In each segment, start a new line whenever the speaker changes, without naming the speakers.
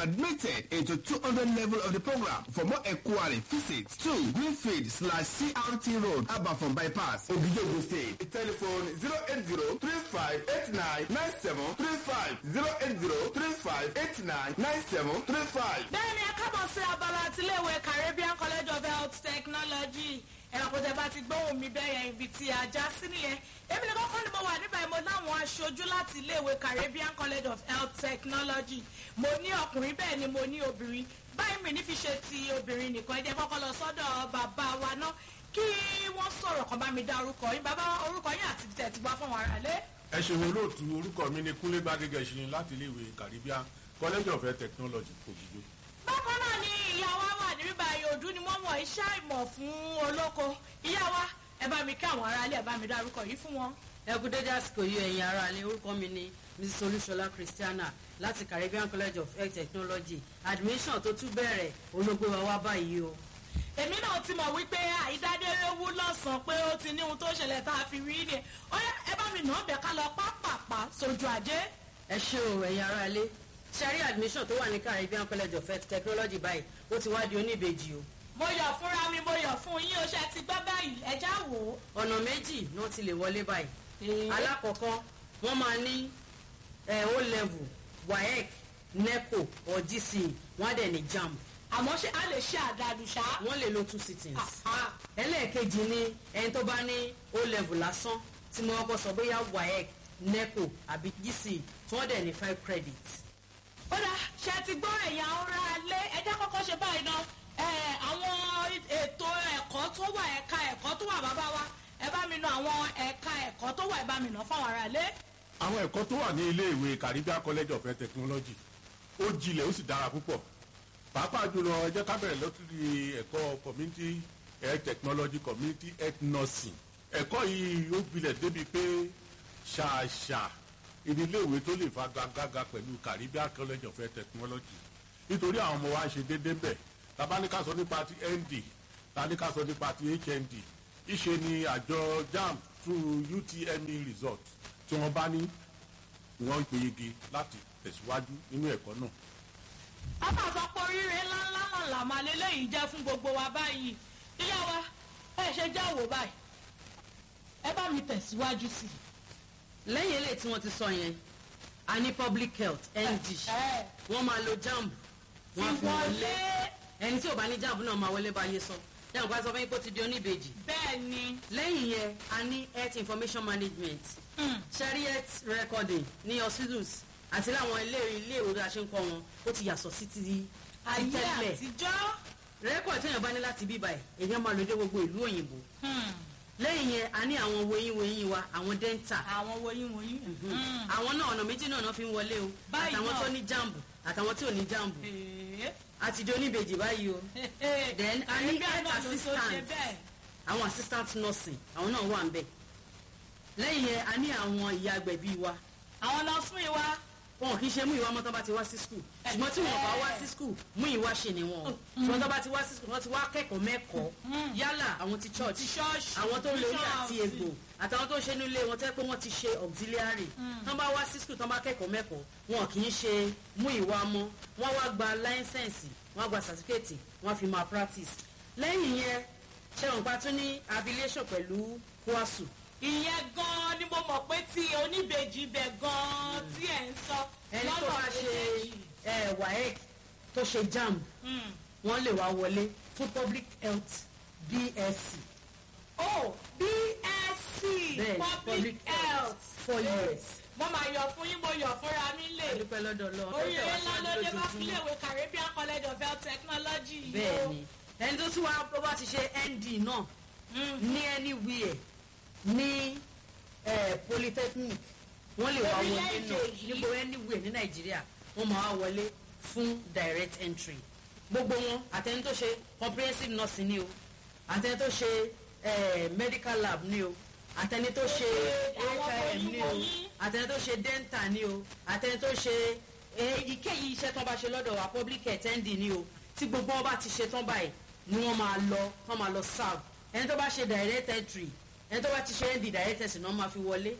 admitted into 200 level of the program. For more inquiry, visit 2 Greenfield/CRT Road, Abafon Bypass, Ogijogo State. The telephone 080-3589-9735. 080-3589-9735.
Bẹ́ẹ̀ni ẹ kábọ̀ sí abala àtiléèwé Caribbean College of Health Technology. Ẹ̀rọ tẹ bá ti gbóhùn mi bẹ́ẹ̀ yẹn ibi tí a já sí nìyẹn. Èmi ni kọ́kọ́ ni mo wà níbẹ̀ mo láwọn aṣojú láti iléèwé Caribbean College of Health Technology. Mo ní ọkùnrin bẹ́ẹ̀ ni mo ní obìnrin. Báyìí mi ní fi ṣe ti obìnrin nìkan. Ẹ jẹ́ kọ́kọ́ lọ sọ́dọ̀ bàbá wa náà kí wọ́n sọ̀rọ̀ kan bá mi dá orúkọ yín. Bàbá orúkọ yín àti tẹ̀ ti gbá fún wọn ara lé.
Ẹ ṣeun olóòtú orúkọ mi ni Kúnlé Gbádégẹ ṣe láti iléèwé Caribbean College of Health Technology Ògìjó.
Bákan náà ni ìyá wa wà ní bíbá Ìyòdú ni wọ́n mọ̀ iṣẹ́ ìmọ̀ fún olóko. Ìyá wa ẹ bá mi kí àwọn aráalé ẹ bá mi dárúkọ yìí fún wọn.
Ẹ kú dédé àsìkò yìí ẹ̀yin aráalé orúkọ mi ni Mrs. Olúṣọlá Christiana láti Caribbean College of Health Technology. Admission tó tún bẹ̀rẹ̀ olóògbé wa wá báyìí o.
Èmi náà ti mọ̀ wípé àìdádéréwú lọ́sàn-án pé ó ti ní ohun tó ṣẹlẹ̀ tá a fi rí ni. Ó yá ẹ bá mi nà án bẹ̀ ká lọ pápápá sójú ajé.
Ẹ ṣé o ẹ̀yin aráalé. Ṣẹ́rí admission tó wà ní Caribbean College of Health Technology báyìí ó ti wá di oníbejì o.
Mo yọ̀ fúnra mi mo yọ̀ fún yín o ṣe ti gbọ́ báyìí ẹja wò ó.
Ọ̀nà méjì náà ti lè wọlé báyìí. Alákọ̀ọ́kọ́ wọ́n máa ní O level WAEC NECO or GCE wọ́n á dẹ̀ ní JAMB.
Àmọ́ ṣé a lè ṣe àdàlù ṣá.
Wọ́n lè lo 2 sittings. Ẹlẹ́ẹ̀kejì ni ẹni tó bá ní O level lásán tí mo kọ́kọ́ sọ bóyá WAEC NECO àbí GCE tí wọ́n dẹ̀ ní 5 credits.
Ó dà ṣe ti gbọ́ ẹ̀yà ọ̀rá alẹ́ ẹjẹ́ kọ́kọ́ ṣe báyìí náà àwọn ètò ẹ̀kọ́ tó wà ẹ̀ka ẹ̀kọ́ tó wà bàbá wa ẹ bá mi nà àwọn ẹ̀ka ẹ̀kọ́ tó wà ẹ bá mi nà fáwọn ará ilé.
Àwọn ẹ̀kọ́ tó wà ní iléèwé Caribbean College of Health Technology ó jinlẹ̀ ó sì dára púpọ̀. Pàápàá jùlọ ẹ jẹ́ ká bẹ̀rẹ̀ lórí ẹ̀kọ́ community health technology community health nursing. Ẹ̀kọ́ yìí ó gbilẹ̀ débi pé ṣàṣà iléèwé tó lè fagagbága pẹ̀lú Caribbean College of Health Technology nítorí àwọn ọmọ wa ń ṣe déédéé bẹ̀. Tàbá ní ká sọ nípa ti ND tàbá ní ká sọ nípa ti HND ìṣe ni àjọ JAMB through UTME result tí wọ́n bá ní wọ́n gbéyege láti tẹ̀síwájú nínú ẹ̀kọ́ náà.
Àpàtàpọ̀ oríire ńláńlá náà làmà lélẹ́yìí jẹ́ fún gbogbo wa báyìí. Ìyá wa ẹ ṣe jẹ́ wò báyìí ẹ bá mi tẹ̀síwájú sí i.
Lẹ́yìn eléyìí tí wọ́n ti sọ yẹn a ní public health ND wọ́n máa lo JAMB wọ́n fi wọlé ẹni tí ò bá ní JAMB náà máa wọlé báyé sọ yàrá ìgbà sọ fún yín pé ó ti di oníbejì.
Bẹ́ẹ̀ni.
Lẹ́yìn yẹn a ní health information management ṣẹ́rí health recording ní hospitals àti láwọn ilé-ìwé a ṣe ń kọ́ wọn ó ti yàtọ̀ sí ti
ayé
tẹ́lẹ̀.
àtijọ́.
rẹ́kọ̀dì téèyàn bá ní láti bíbá ẹ̀ èèyàn máa lò dé gbogbo ìlú òyìnbó. Lẹ́yìn yẹn a ní àwọn woyin wa àwọn dental.
Àwọn woyin.
Àwọn náà ọ̀nà méjì náà fi ń wọlé o àtàwọn tó ní JAMB àtàwọn tí ò ní JAMB. Àti di oníbejì báyìí o. Then a ní health assistant àwọn assistant nursing àwọn náà wà ń bẹ̀. Lẹ́yìn yẹn a ní àwọn ìyá agbẹ̀bí wa.
Àwọn lọ fún ìwà.
Wọn kì í ṣe mú ìwà mọ́ tán bá ti wá sí skul ṣùgbọ́n tí wọn bá wá sí skul mú ìwà ṣe ni wọn ṣùgbọ́n tán bá ti wá sí skul wọn ti wá kẹ́kọ̀ọ́ mẹ́kọ̀ọ́ yálà àwọn ti church àwọn tó ń lo orí àti egbò àtàwọn tó ń ṣe nílé wọn tẹ́ pé wọ́n ti ṣe auxiliary tán bá wá sí skul tán bá kẹ́kọ̀ọ́ mẹ́kọ̀ọ́ wọn kì í ṣe mú ìwà mọ́ wọ́n wá gba láísẹ̀nsì wọ́n gba certificate wọ́n fi máa practice. Lẹ́yìn yẹn ṣẹ́wọ̀n pa tún ní affiliation pẹ̀lú KWASU.
Ìyẹn gan-an ni mo mọ̀ pé tí oníbejì bẹ̀ gan-an tí ẹ̀ ń sọ.
Ẹni tó bá ṣe WAEC tó ṣe JAMB wọ́n lè wá wọlé fún public health BSc.
Oh, BSc public health
4 years.
Mo máa yọ̀ fún yín mo yọ̀ fúnra mi lè.
Adúpẹ́ lọ́dọ̀ lọ.
Oríire ńlá ló dé bá fílẹ̀ ìwé Caribbean College of Health Technology yìí o.
Bẹ́ẹ̀ni ẹni tó tún wá tó bá ti ṣe ND náà ní anywhere ní polytechnic wọ́n lè wá wọlé náà níbo anywhere ní Nàìjíríà wọ́n máa wá wọlé fún direct entry. Gbogbo wọn àtẹni tó ṣe comprehensive nursing ni o àtẹni tó ṣe medical lab ni o àtẹni tó ṣe HIM ni o àtẹni tó ṣe dental ni o àtẹni tó ṣe èyíkéyìí iṣẹ́ tán bá ṣe lọ́dọ̀ wa public health ND ni o tí gbogbo wọn bá ti ṣe tán báyìí ni wọ́n máa lọ serve ẹni tó bá ṣe direct entry ẹni tó bá ti ṣe ND direct entry náà máa fi wọlé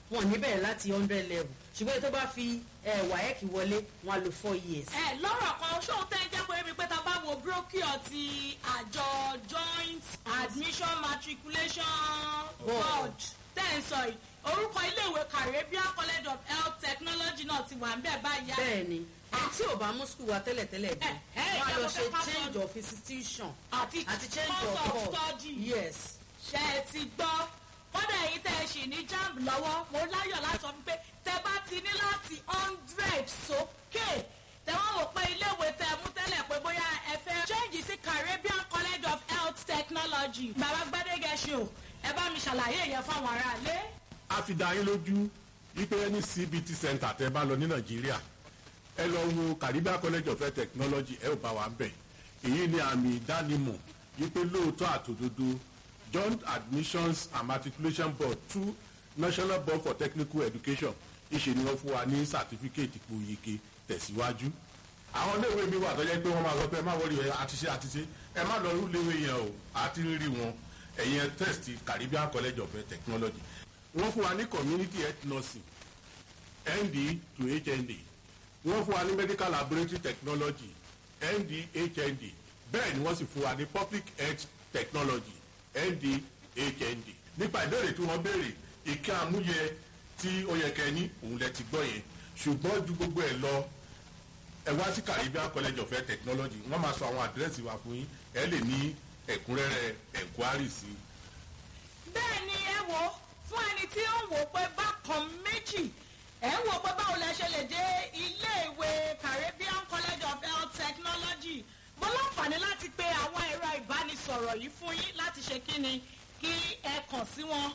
wọn ní bẹ̀rẹ̀ láti 100 level ṣùgbọ́n tó bá fi wáyẹ́kì wọlé wọn á lo 4 years.
lọ́rọ̀ kan ṣóun tẹ́ jẹ́ pé mi pé tá a bá wo brochure ti àjọ joint admission matriculation board tẹ́ ń sọ yìí orúkọ iléèwé Caribbean College of Health Technology náà ti wà ń bẹ̀ báyìí.
bẹ́ẹ̀ni àti ò bá mú skul wa tẹ́lẹ̀tẹ́lẹ̀ bí wọ́n á lọ ṣe change of institution àti change of course. Yes.
ṣe é ti gbọ́ kọ́dà èyí tẹ́ ẹ ṣì ní jamb lọ́wọ́ mo láyọ̀ láti sọ pé tẹ́ bá ti ní láti 100 sókè tẹ́ wọ́n wò pé iléèwé tẹ́ mú tẹ́lẹ̀ pé bóyá ẹ fẹ́ change sí Caribbean College of Health Technology. bàbá Gbádégẹṣin o ẹ bá mi ṣàlàyé yẹn fáwọn aráalé.
a fi dá yín lójú wípé ní CBT center tẹ́ bá lọ ní Nàìjíríà ẹ lọ wo Caribbean College of Health Technology ẹ ò bá wa ń bẹ̀. èyí ni àmì ìdánimọ̀ wípé lóòótọ́ àtòdodo Joint Admissions and Matriculation Board through National Board for Technical Education ìṣe ni wọ́n fún wa ní sàtífíkẹ́ẹ̀tì ipò tẹ̀síwájú. àwọn iléèwé mi wà tó jẹ́ pé wọ́n máa sọ pé ẹ má wọlé àtiṣe ẹ má lọ rú iléèwé yẹn o àti rí wọn ẹ̀yẹn test Caribbean College of Technology. wọ́n fún wa ní Community Health Nursing ND to HND wọ́n fún wa ní Medical Laboratory Technology ND HND bẹ́ẹ̀ ni wọ́n sì fún wa ní Public Health Technology ND HND. nípa ìbéèrè tí wọ́n béèrè ìkẹ́ àmúyẹ tí ó yẹ kẹ́ ní òun lẹ ti gbọ́ yẹn ṣùgbọ́n ju gbogbo ẹ̀ lọ ẹ wá sí Caribbean College of Health Technology wọ́n máa sọ àwọn àdírẹ́sì wa fún yín ẹ lè ní ẹ̀kúnrẹ́rẹ́ enquiry sí.
bẹ́ẹ̀ ni ẹ wo fún ẹni tí ó ń wò pé bákan méjì ẹ ń wò pé báwo lẹ ṣe lè dé iléèwé Caribbean College of Health Technology mo láǹfààní láti pe àwọn ẹ̀rọ ìbánisọ̀rọ̀ yìí fún yín láti ṣe kí ni kí ẹ kàn sí wọn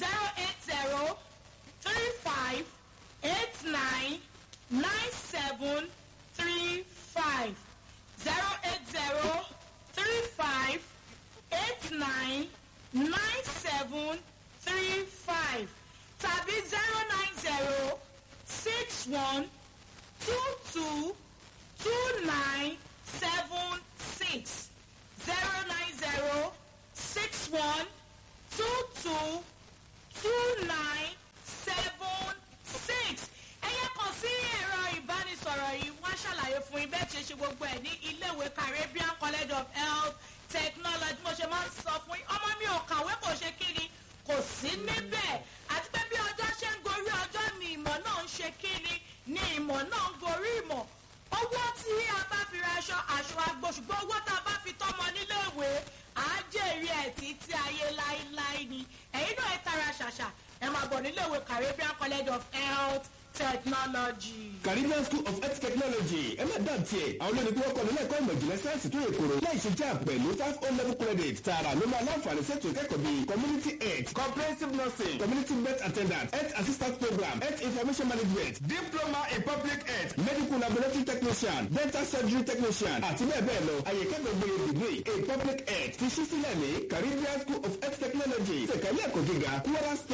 08035899735 08035899735 tàbí 09061222976 09061222976 ẹ̀yẹ kan sí ẹ̀rọ ìbánisọ̀rọ̀ yìí wọ́n ṣàlàyé fún ibẹ̀ tí ṣe gbogbo ẹ̀ ní iléèwé Caribbean College of Health Technology mo ṣe máa ń sọ fún yín ọmọ mi ò kàwé kò ṣe kí ni kò sí níbẹ̀ àti pé bí ọjọ́ ṣe ń gorí ọjọ́ ni ìmọ̀ náà ń ṣe kí ni ìmọ̀ náà ń gorí ìmọ̀ owó tí a bá fi ra aṣọ àgbo ṣùgbọ́n owó tá a bá fi tọ́mọ níléèwé àájèrè ẹ̀ títí ayé láíláí ni ẹ̀yin náà ẹ tara ṣàṣà ẹ máa bọ̀ níléèwé Caribbean College of Health Technology.
Caribbean School of Health Technology ẹ má dá tiẹ̀ àwọn olórí tí wọ́n kọ́ nílẹ̀ ẹ̀kọ́ ìmọ̀ ìjìnlẹ̀ sáyẹ́nsì tó yẹ kóró láì ṣe jam pẹ̀lú 5 level credit tààrà ló máa láǹfààní sẹ́tù ìkẹ́kọ̀ọ́ bíi community health comprehensive nursing community birth attendant health assistant program health information management diploma in public health medical laboratory technician dental surgery technician àti bẹ́ẹ̀ bẹ́ẹ̀ lọ àyè kẹ́kọ̀ọ́ gbé degree in public health ti ṣí sílẹ̀ ní Caribbean School of Health Technology ṣèkàlẹ́ ẹ̀kọ́ gíga Kwara State.